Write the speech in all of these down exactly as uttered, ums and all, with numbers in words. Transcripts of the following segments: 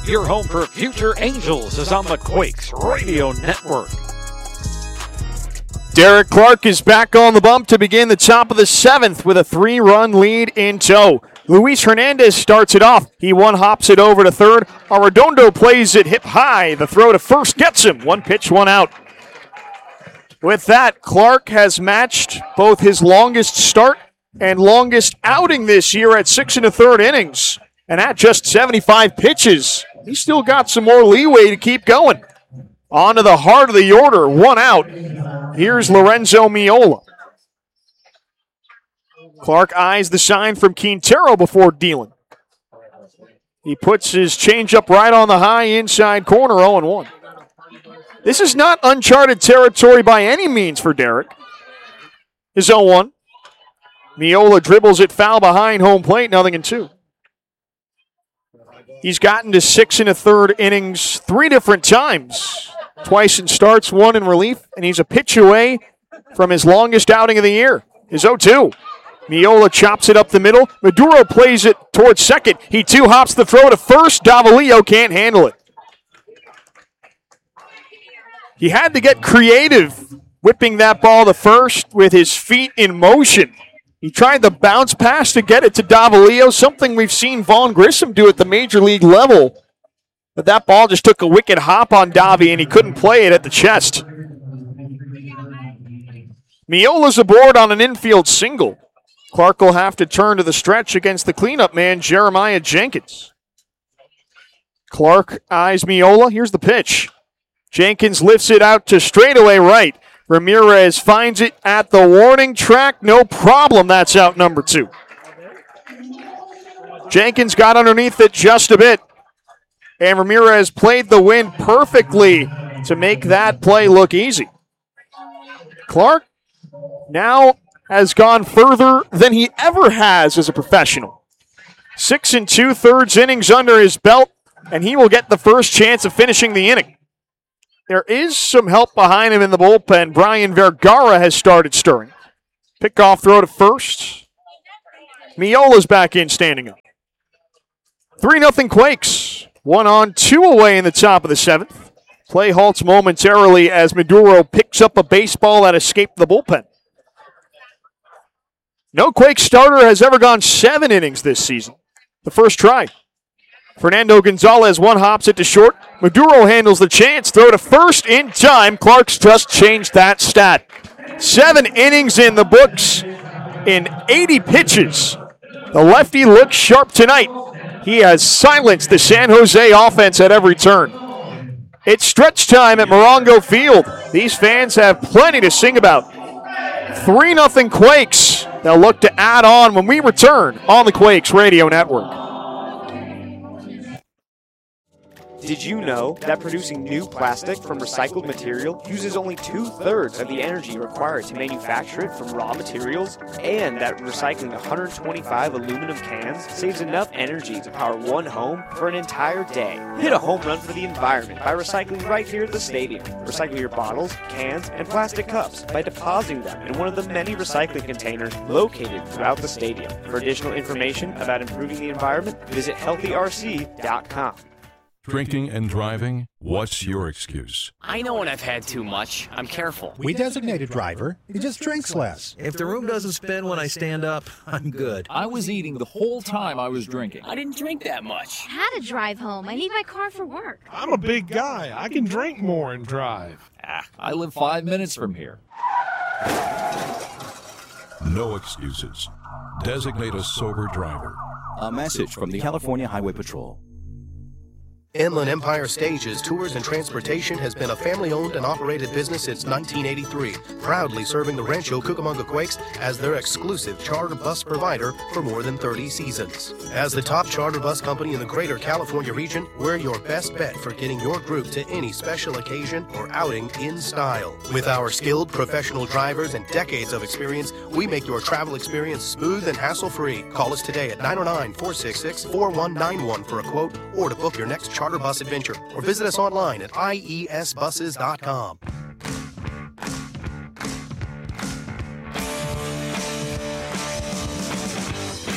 Your home for future Angels is on the Quakes Radio Network. Derek Clark is back on the bump to begin the top of the seventh with a three-run lead in tow. Luis Hernandez starts it off. He one-hops it over to third. Arredondo plays it hip high. The throw to first gets him. One pitch, one out. With that, Clark has matched both his longest start and longest outing this year at six and a third innings. And at just seventy-five pitches, he's still got some more leeway to keep going. On to the heart of the order, one out. Here's Lorenzo Miola. Clark eyes the sign from Quintero before dealing. He puts his changeup right on the high inside corner, oh and one. This is not uncharted territory by any means for Derek. His oh one. Miola dribbles it foul behind home plate, nothing in two. He's gotten to six and a third innings three different times. Twice in starts, one in relief, and he's a pitch away from his longest outing of the year. His oh two. Miola chops it up the middle. Maduro plays it towards second. He two-hops the throw to first. Davalillo can't handle it. He had to get creative whipping that ball to first with his feet in motion. He tried the bounce pass to get it to Davalillo, something we've seen Vaughn Grissom do at the major league level. But that ball just took a wicked hop on Davi, and he couldn't play it at the chest. Miola's aboard on an infield single. Clark will have to turn to the stretch against the cleanup man, Jeremiah Jenkins. Clark eyes Miola. Here's the pitch. Jenkins lifts it out to straightaway right. Ramirez finds it at the warning track. No problem. That's out number two. Jenkins got underneath it just a bit. And Ramirez played the wind perfectly to make that play look easy. Clark now has gone further than he ever has as a professional. Six and two-thirds innings under his belt, and he will get the first chance of finishing the inning. There is some help behind him in the bullpen. Brian Vergara has started stirring. Pickoff throw to first. Miola's back in, standing up. three nothing Quakes. One on, two away in the top of the seventh. Play halts momentarily as Maduro picks up a baseball that escaped the bullpen. No Quake starter has ever gone seven innings this season. The first try. Fernando Gonzalez one-hops it to short. Maduro handles the chance. Throw to first in time. Clark's just changed that stat. Seven innings in the books in eighty pitches. The lefty looks sharp tonight. He has silenced the San Jose offense at every turn. It's stretch time at Morongo Field. These fans have plenty to sing about. three nothing Quakes. They'll look to add on when we return on the Quakes Radio Network. Did you know that producing new plastic from recycled material uses only two-thirds of the energy required to manufacture it from raw materials, and that recycling one hundred twenty-five aluminum cans saves enough energy to power one home for an entire day? Hit a home run for the environment by recycling right here at the stadium. Recycle your bottles, cans, and plastic cups by depositing them in one of the many recycling containers located throughout the stadium. For additional information about improving the environment, visit healthy R C dot com. Drinking and driving? What's your excuse? I know when I've had too much. I'm careful. We designate a driver. He just drinks less. If the room doesn't spin when I stand up, I'm good. I was eating the whole time I was drinking. I didn't drink that much. I had to drive home. I need my car for work. I'm a big guy. I can drink more and drive. Ah, I live five minutes from here. No excuses. Designate a sober driver. A message from the California Highway Patrol. Inland Empire Stages, Tours, and Transportation has been a family-owned and operated business since nineteen eighty-three, proudly serving the Rancho Cucamonga Quakes as their exclusive charter bus provider for more than thirty seasons. As the top charter bus company in the greater California region, we're your best bet for getting your group to any special occasion or outing in style. With our skilled professional drivers and decades of experience, we make your travel experience smooth and hassle-free. Call us today at nine oh nine, four six six, four one nine one for a quote or to book your next charter bus adventure, or visit us online at I E S buses dot com.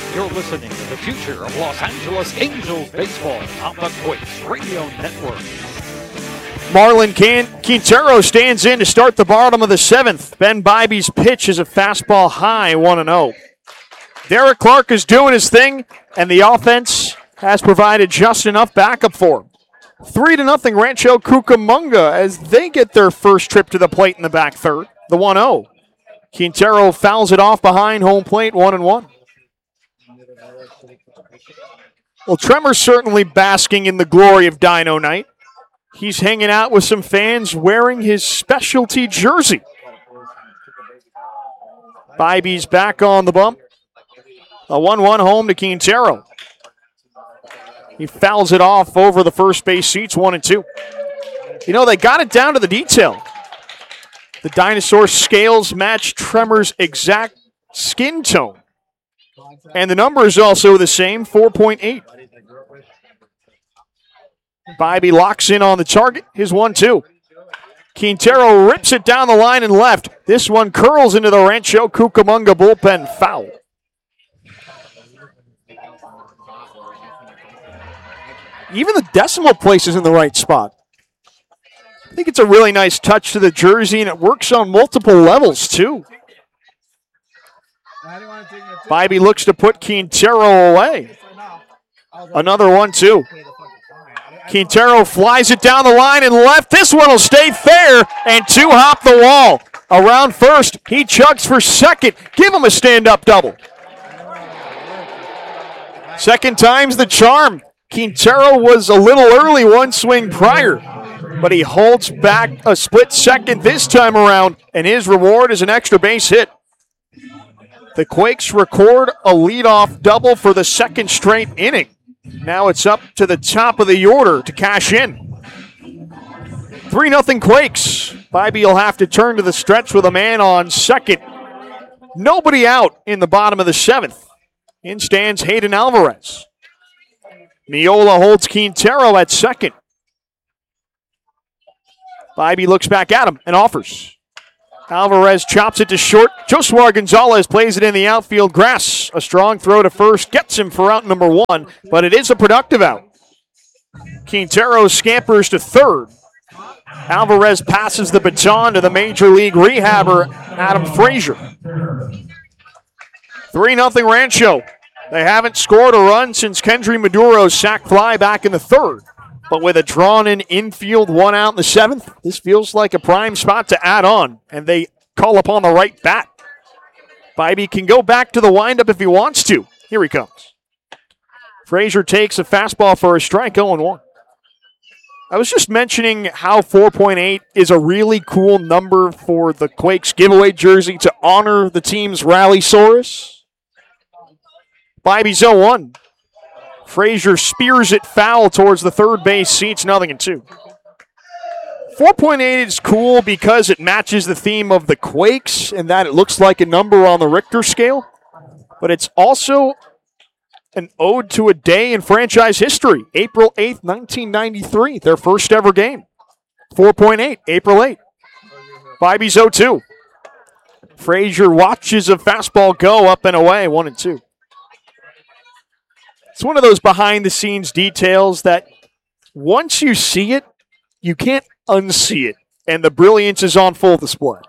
You're listening to the future of Los Angeles Angels baseball on the Quakes Radio Network. Marlon Can- Quintero stands in to start the bottom of the seventh. Ben Bybee's pitch is a fastball high, one and oh. Derek Clark is doing his thing, and the offense has provided just enough backup for him. Three to nothing Rancho Cucamonga as they get their first trip to the plate in the back third. The one oh. Quintero fouls it off behind home plate, one and one. Well, Tremor's certainly basking in the glory of Dino Night. He's hanging out with some fans wearing his specialty jersey. Bybee's back on the bump. A one one home to Quintero. He fouls it off over the first base seats, one and two. You know, they got it down to the detail. The dinosaur scales match Tremor's exact skin tone. And the number is also the same, four point eight. Bybee locks in on the target, his one two. Quintero rips it down the line and left. This one curls into the Rancho Cucamonga bullpen, foul. Even the decimal place is in the right spot. I think it's a really nice touch to the jersey, and it works on multiple levels, too. Bybee looks to put Quintero away. Another one, too. Quintero flies it down the line and left. This one will stay fair, and two hop the wall. Around first, he chugs for second. Give him a stand-up double. Second time's the charm. Quintero was a little early one swing prior, but he holds back a split second this time around, and his reward is an extra base hit. The Quakes record a leadoff double for the second straight inning. Now it's up to the top of the order to cash in. three nothing Quakes. Bybee will have to turn to the stretch with a man on second. Nobody out in the bottom of the seventh. In stands Hayden Alvarez. Miola holds Quintero at second. Bybee looks back at him and offers. Alvarez chops it to short. Josuar Gonzalez plays it in the outfield grass. A strong throw to first gets him for out number one, but it is a productive out. Quintero scampers to third. Alvarez passes the baton to the major league rehabber, Adam Frazier. three nothing Rancho. They haven't scored a run since Kendry Maduro's sac fly back in the third. But with a drawn-in infield, one out in the seventh, this feels like a prime spot to add on, and they call upon the right bat. Bybee can go back to the windup if he wants to. Here he comes. Frazier takes a fastball for a strike, oh and one. I was just mentioning how four point eight is a really cool number for the Quakes giveaway jersey to honor the team's Rallysaurus. Bybee's oh one. Frazier spears it foul towards the third base seats, nothing and two. four point eight is cool because it matches the theme of the Quakes and that it looks like a number on the Richter scale. But it's also an ode to a day in franchise history. April eighth, nineteen ninety-three, their first ever game. four point eight, April eighth. Bybee's oh two. Frazier watches a fastball go up and away, one and two. It's one of those behind-the-scenes details that once you see it, you can't unsee it, and the brilliance is on full display.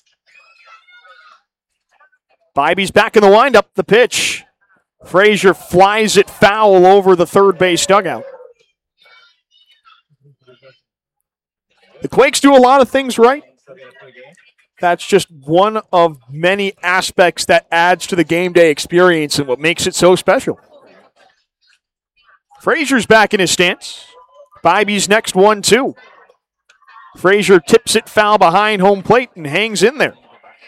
Bybee's back in the windup, the pitch. Frazier flies it foul over the third base dugout. The Quakes do a lot of things right. That's just one of many aspects that adds to the game day experience and what makes it so special. Frazier's back in his stance. Bybee's next one, two. Frazier tips it foul behind home plate and hangs in there.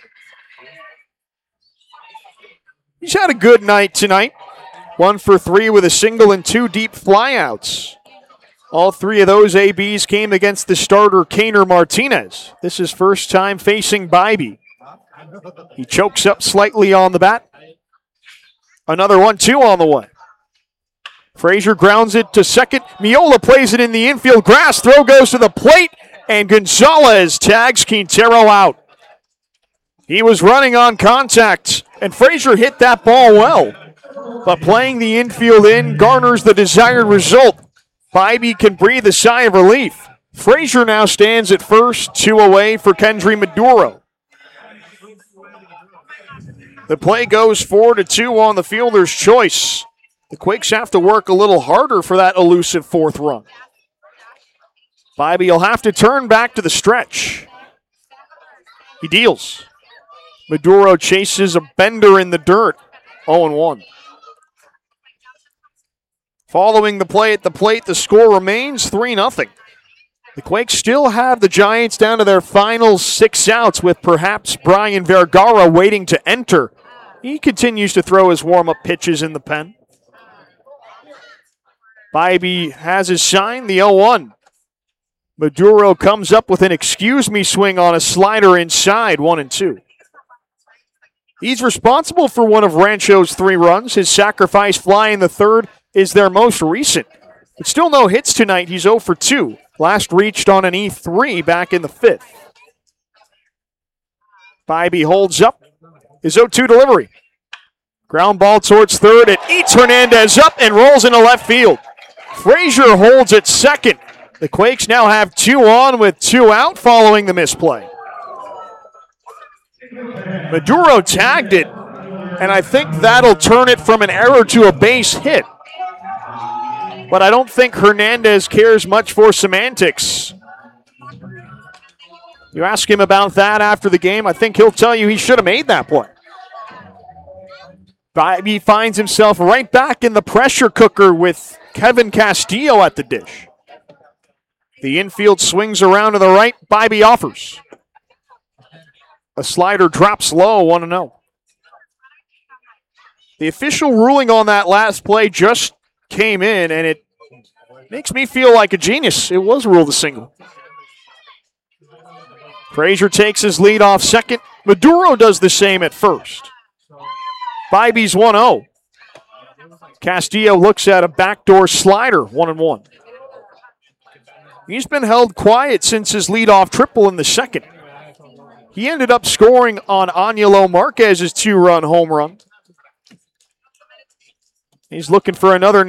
He's had a good night tonight. One for three with a single and two deep flyouts. All three of those A Bs came against the starter, Kaner Martinez. This is first time facing Bybee. He chokes up slightly on the bat. Another one, two on the way. Frazier grounds it to second. Miola plays it in the infield grass. Throw goes to the plate, and Gonzalez tags Quintero out. He was running on contact, and Frazier hit that ball well. But playing the infield in garners the desired result. Bybee can breathe a sigh of relief. Frazier now stands at first, two away for Kendry Maduro. The play goes four to two on the fielder's choice. The Quakes have to work a little harder for that elusive fourth run. Bybee will have to turn back to the stretch. He deals. Maduro chases a bender in the dirt. oh and one. Following the play at the plate, the score remains three nothing. The Quakes still have the Giants down to their final six outs, with perhaps Brian Vergara waiting to enter. He continues to throw his warm-up pitches in the pen. Bybee has his sign, the oh one. Maduro comes up with an excuse-me swing on a slider inside, one and two. He's responsible for one of Rancho's three runs. His sacrifice fly in the third is their most recent. But still no hits tonight. He's oh for two. Last reached on an E three back in the fifth. Bybee holds up his oh two delivery. Ground ball towards third. It eats Hernandez up and rolls into left field. Frazier holds at second. The Quakes now have two on with two out following the misplay. Maduro tagged it, and I think that'll turn it from an error to a base hit. But I don't think Hernandez cares much for semantics. You ask him about that after the game, I think he'll tell you he should have made that play. Bybee finds himself right back in the pressure cooker with Kevin Castillo at the dish. The infield swings around to the right. Bybee offers. A slider drops low, one and oh. The official ruling on that last play just came in, and it makes me feel like a genius. It was ruled a single. Frazier takes his lead off second. Maduro does the same at first. Bybee's one oh. Castillo looks at a backdoor slider, one and one. He's been held quiet since his leadoff triple in the second. He ended up scoring on Angelo Marquez's two-run home run. He's looking for another